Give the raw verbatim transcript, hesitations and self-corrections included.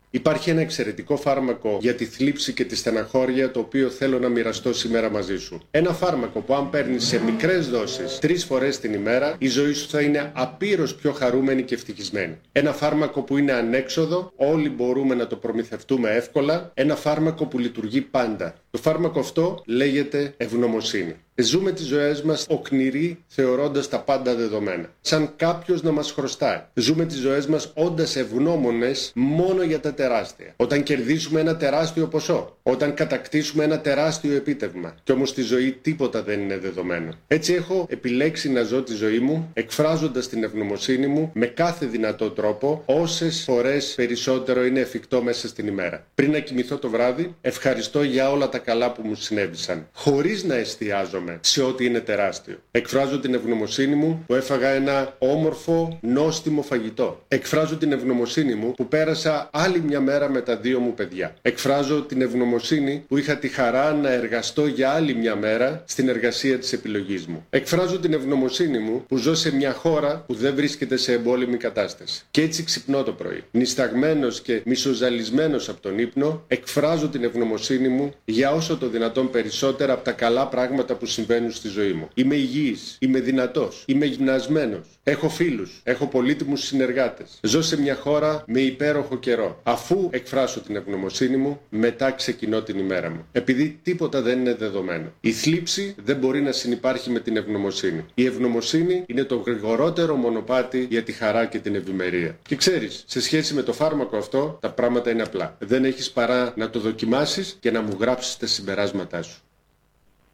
Υπάρχει ένα εξαιρετικό φάρμακο για τη θλίψη και τη στεναχώρια, το οποίο θέλω να μοιραστώ σήμερα μαζί σου. Ένα φάρμακο που αν παίρνεις σε μικρές δόσεις τρεις φορές την ημέρα, η ζωή σου θα είναι απείρως πιο χαρούμενη και ευτυχισμένη. Ένα φάρμακο που είναι ανέξοδο, όλοι μπορούμε να το προμηθευτούμε εύκολα. Ένα φάρμακο που λειτουργεί πάντα. Το φάρμακο αυτό λέγεται ευγνωμοσύνη. Ζούμε τις ζωές μας οκνηροί, θεωρώντας τα πάντα δεδομένα. Σαν κάποιος να μας χρωστάει. Ζούμε τις ζωές μας όντας ευγνώμονες μόνο για τα τεράστια. Όταν κερδίσουμε ένα τεράστιο ποσό. Όταν κατακτήσουμε ένα τεράστιο επίτευγμα. Κι όμως στη ζωή τίποτα δεν είναι δεδομένο. Έτσι έχω επιλέξει να ζω τη ζωή μου, εκφράζοντας την ευγνωμοσύνη μου με κάθε δυνατό τρόπο, όσες φορές περισσότερο είναι εφικτό μέσα στην ημέρα. Πριν να κοιμηθώ το βράδυ, ευχαριστώ για όλα τα καλά που μου συνέβησαν. Χωρίς να εστιάζομαι σε ό,τι είναι τεράστιο. Εκφράζω την ευγνωμοσύνη μου που έφαγα ένα όμορφο, νόστιμο φαγητό. Εκφράζω την ευγνωμοσύνη μου που πέρασα άλλη μια μέρα με τα δύο μου παιδιά. Εκφράζω την ευγνωμοσύνη που είχα τη χαρά να εργαστώ για άλλη μια μέρα στην εργασία της επιλογής μου. Εκφράζω την ευγνωμοσύνη μου που ζω σε μια χώρα που δεν βρίσκεται σε εμπόλεμη κατάσταση. Και έτσι ξυπνώ το πρωί. Νησταγμένος και μισοζαλισμένος από τον ύπνο, εκφράζω την ευγνωμοσύνη μου για όσο το δυνατόν περισσότερα από τα καλά πράγματα που συμβαίνουν στη ζωή μου. Είμαι υγιής, είμαι δυνατός, είμαι γυμνασμένος, έχω φίλους, έχω πολύτιμους συνεργάτες. Ζω σε μια χώρα με υπέροχο καιρό. Αφού εκφράσω την ευγνωμοσύνη μου, μετά ξεκινώ την ημέρα μου. Επειδή τίποτα δεν είναι δεδομένο. Η θλίψη δεν μπορεί να συνυπάρχει με την ευγνωμοσύνη. Η ευγνωμοσύνη είναι το γρηγορότερο μονοπάτι για τη χαρά και την ευημερία. Και ξέρεις, σε σχέση με το φάρμακο αυτό, τα πράγματα είναι απλά. Δεν έχεις παρά να το δοκιμάσεις και να μου γράψεις τα συμπεράσματά σου.